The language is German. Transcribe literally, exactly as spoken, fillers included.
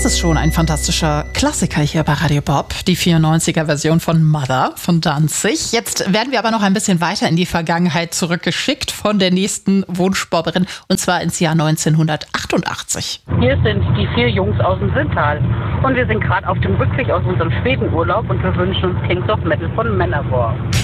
Das ist schon ein fantastischer Klassiker hier bei Radio Bob, die vierundneunziger-Version von Mother von Danzig. Jetzt werden wir aber noch ein bisschen weiter in die Vergangenheit zurückgeschickt von der nächsten Wunschbobberin, und zwar ins Jahr neunzehnhundertachtundachtzig. Hier sind die vier Jungs aus dem Sinntal und wir sind gerade auf dem Rückweg aus unserem Schwedenurlaub und wir wünschen uns Kings of Metal von Manowar.